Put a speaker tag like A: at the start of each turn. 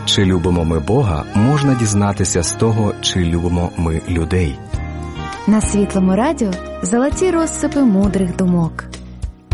A: Чи любимо ми Бога, можна дізнатися з того, чи любимо ми людей.
B: На Світлому радіо золоті розсипи мудрих думок.